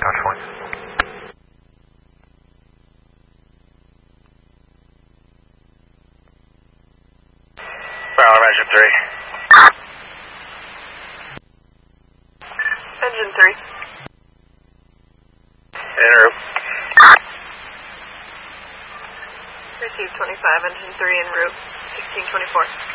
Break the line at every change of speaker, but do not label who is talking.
Touch point.
Power engine 3.
Engine 3.
En route.
Received 25, engine 3 en route, 1624.